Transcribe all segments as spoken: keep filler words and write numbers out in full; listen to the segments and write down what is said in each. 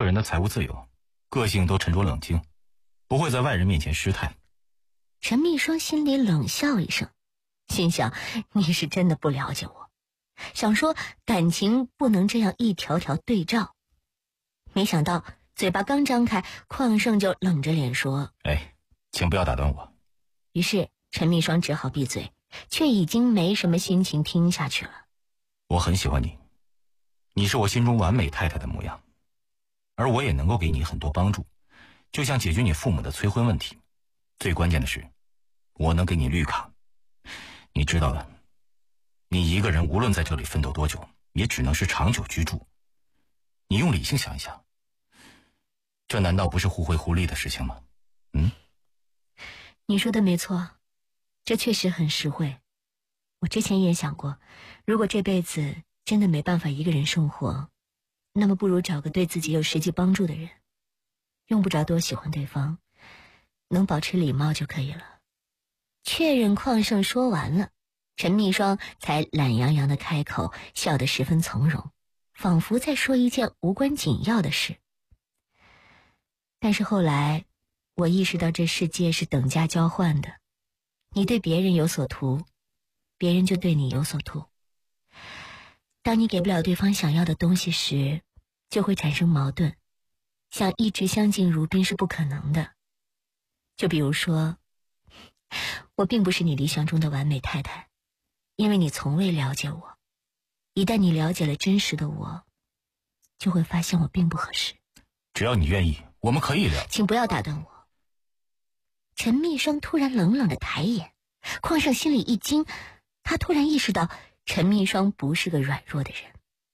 人的财务自由，个性都沉着冷静，不会在外人面前失态。 陈密霜心里冷笑一声，心想你是真的不了解我，想说感情不能这样一条条对照，没想到嘴巴刚张开，邝胜就冷着脸说： 哎，请不要打断我。 于是陈密霜只好闭嘴，却已经没什么心情听下去了。 我很喜欢你，你是我心中完美太太的模样，而我也能够给你很多帮助，就像解决你父母的催婚问题。最关键的是，我能给你绿卡。你知道的，你一个人无论在这里奋斗多久，也只能是长久居住。你用理性想一想，这难道不是互惠互利的事情吗？嗯， 你说的没错，这确实很实惠。我之前也想过，如果这辈子真的没办法一个人生活，那么不如找个对自己有实际帮助的人，用不着多喜欢对方，能保持礼貌就可以了。确认邝胜说完了，陈密霜才懒洋洋地开口，笑得十分从容，仿佛在说一件无关紧要的事。但是后来我意识到这世界是等价交换的，你对别人有所图，别人就对你有所图。当你给不了对方想要的东西时，就会产生矛盾，想一直相敬如宾是不可能的。就比如说，我并不是你理想中的完美太太，因为你从未了解我。一旦你了解了真实的我，就会发现我并不合适。 只要你愿意，我们可以聊。 请不要打断我。陈密霜突然冷冷的抬眼，邝胜心里一惊，他突然意识到陈密霜不是个软弱的人。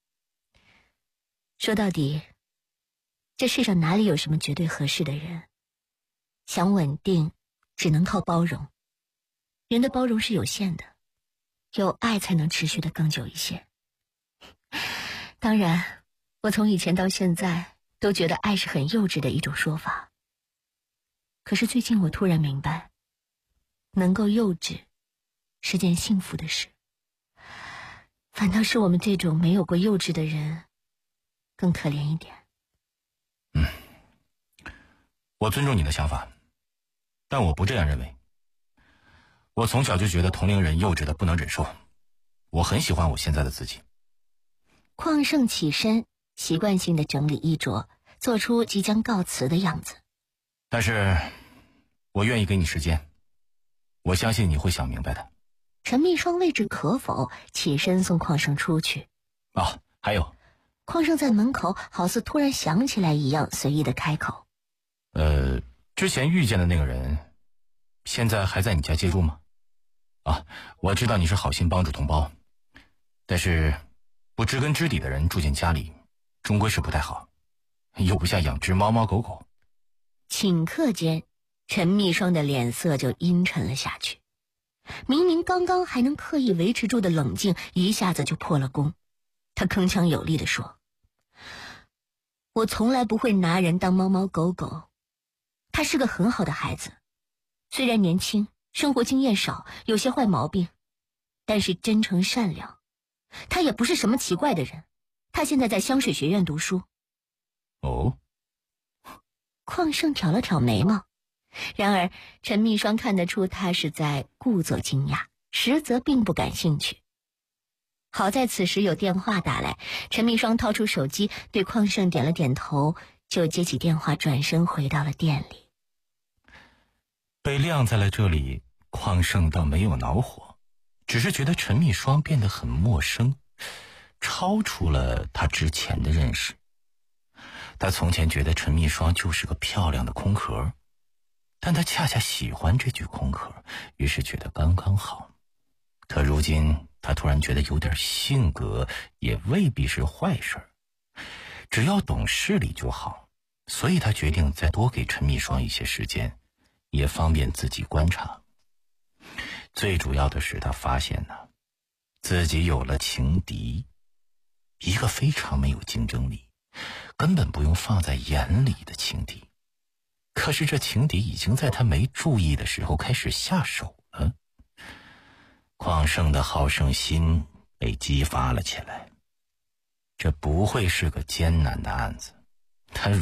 说到底，这世上哪里有什么绝对合适的人？想稳定，只能靠包容。人的包容是有限的，有爱才能持续的更久一些。当然，我从以前到现在都觉得爱是很幼稚的一种说法。可是最近我突然明白，能够幼稚是件幸福的事。反倒是我们这种没有过幼稚的人更可怜一点。 嗯，我尊重你的想法，但我不这样认为。我从小就觉得同龄人幼稚的不能忍受，我很喜欢我现在的自己。 邝胜起身，习惯性的整理衣着，做出即将告辞的样子。 但是我愿意给你时间，我相信你会想明白的。 陈密霜未置可否，起身送邝胜出去。 哦，还有。 邝胜在门口好似突然想起来一样，随意的开口。 呃，之前遇见的那个人，现在还在你家借住吗？啊，我知道你是好心帮助同胞，但是不知根知底的人住进家里，终归是不太好，又不像养只猫猫狗狗。 顷刻间，陈密霜的脸色就阴沉了下去。明明刚刚还能刻意维持住的冷静，一下子就破了功。他铿锵有力地说：我从来不会拿人当猫猫狗狗，他是个很好的孩子，虽然年轻，生活经验少，有些坏毛病，但是真诚善良。他也不是什么奇怪的人，他现在在香水学院读书。 哦。 邝胜挑了挑眉毛，然而陈密霜看得出他是在故作惊讶，实则并不感兴趣。好在此时有电话打来，陈密霜掏出手机对邝胜点了点头，就接起电话，转身回到了店里。 被晾在了这里，邝胜倒没有恼火，只是觉得陈密霜变得很陌生，超出了他之前的认识。他从前觉得陈密霜就是个漂亮的空壳，但他恰恰喜欢这具空壳，于是觉得刚刚好。可如今他突然觉得有点性格也未必是坏事，只要懂事理就好，所以他决定再多给陈密霜一些时间，也方便自己观察。最主要的是他发现呢，自己有了情敌，一个非常没有竞争力，根本不用放在眼里的情敌。可是这情敌已经在他没注意的时候开始下手了。邝胜的好胜心被激发了起来，这不会是个艰难的案子，他